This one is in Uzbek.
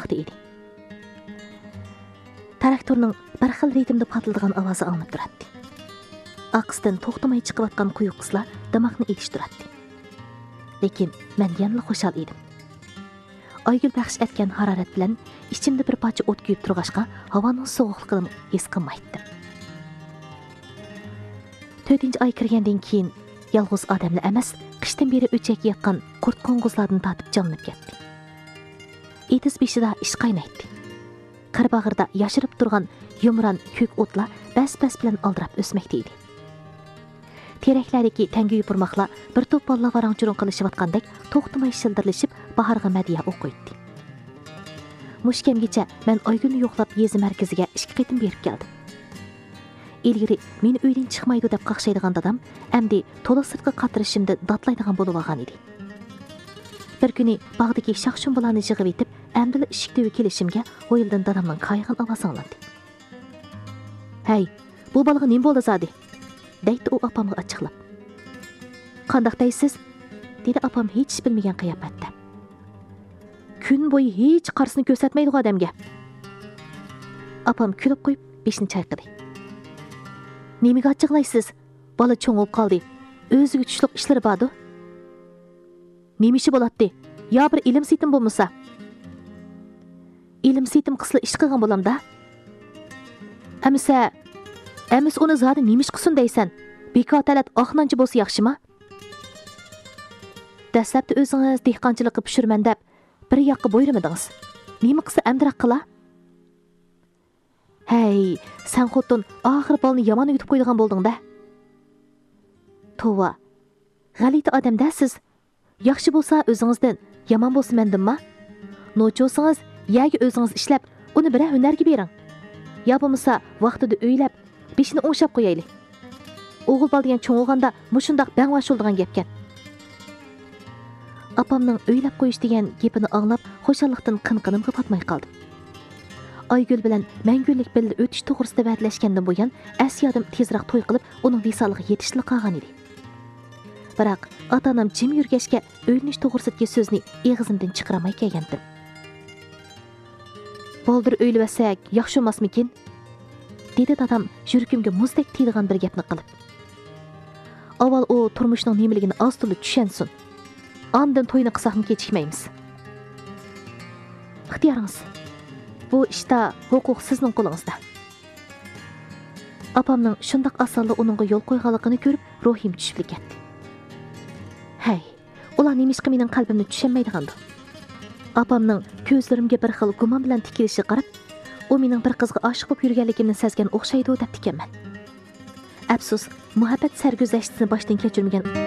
vaqti edi. Traktorning bir xil ritmda patıldigan ovozi anglab turadi. Aqsdan to'xtamay chiqayotgan quyuq qizlar damoqni etishtiradi. Lekin men yanada xushal edim. Aygül baxsh etgan harorat bilan ichimda bir parcha o't kuyib turg'ashqa havoning sovuqligini his qilmaydim. 4-oy kirgandan keyin yolg'iz odamlar emas, qishdan beri o'chak yotgan qurt qo'ng'izlardan tatib jonlanib ketdi. Etis beshida ish qaynaydi. Qarbag'irda yashirib turgan yumran ko'k o'tlar bas-bas bilan aldirab o'smoqda edi. Teraklardagi tangi yupurmoqlar bir to'p bolalar varang-churun qilishayotgandek to'xtamay shildirlashib bahorga madiya o'qiydi. Mushkamgacha men Oygulni yo'qlab yezi markaziga 2 qitim berib keldim. Ilgari meni uydan chiqmaydi deb qaqshaydigan dadam endi to'liq sirtqa qatirishimda datlaydigan bo'lib olgan edi. Bir kuni bog'dagi shaqshun bularni yig'ib etib, endi eshikdagi kelishimga o'yildan dadamning qaygan ovozi anglandi. "Hey, bu bolaga nima bo'ldi zodi?" deydi u opamga ochiqlab. "Qandoq deysiz?" dedi opam hech bilmagan qiyofatda. "Kun bo'yi hech qarsini ko'rsatmaydi odamga." Opam kulib qo'yib beshini chayqadi. "Nimaga ochiqlaysiz? Bola cho'ng bo'lib qoldi. O'ziga tushliq ishlari bor-ku. Nima ishi bo'ladi? Yo bir ilm sitim bo'lmasa?" "Ilm sitim qisli ish qilgan bo'lamda." Emis uni zodi nima ish qilsin deysan? Bekotalat oxnanchi bo'lsa yaxshimi? Dastlabda o'zingiz dehqonchilikqa pishirman deb bir yoqqa bo'yrimidingiz. Nima qilsa amdiroq qila? "Hey, sen xotin oxir bolni yomon yutib qo'ydigan bo'lding-da." "Tova, g'alati odam-da siz. Yaxshi bo'lsa o'zingizdan, yomon bo'lsa mendinmi? Nocho'singiz, yaga o'zingiz ishlab, uni biror hunarga bering. Yo bo'lmasa vaqtida o'ylab, beshini o'ngshab qo'yaylik. O'g'il bola degan cho'ng'ilganda mushundoq bangvash bo'lgan gapkan." Opamning o'ylab qo'yish degan gapini anglab, xo'shallikdan qinqinimga patmay qoldim. Aygül bilan mangulik birga o'tish to'g'risida va'dalashgandan bo'yin Asiyadim tezroq to'y qilib, uning visoliga yetishli qolgan edi. Biroq ota-onam jim yurgachga o'ylanish to'g'risidagi so'zni og'zimdan chiqaramay kelgandim. "Boldir o'ylasak yaxshi emasmikin?" dedi dadam yuragimga muzdek tiydigan bir gapni qilib. "Avval u turmushning nimaligini oz-to'la tushansin. Ondan to'yni qilsakmi kechikmaymiz." "Ixtiyoringiz. Bu ishda huquq sizning qo'lingizda." Opamning shundoq osonli uningga yo'l qo'yganligini ko'rib, ruhim tushib ketdi. Hey, ular nima ish mening qalbimni tushunmaydigandi. Opamning ko'zlarimga bir xil gumon bilan tikilishi qarab, u mening bir qizga oshiq bo'lib yurganligimni sezgan o'xshaydi deb tikanman. Afsus, muhabbat sarguzashtisini boshdan kechirmagan